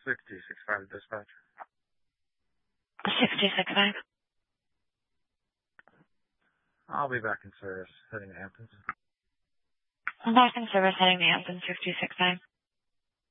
626.5 dispatch. 626.5. I'll be back in service, heading to Hamptons. Back in service, heading to Hamptons, 626.5.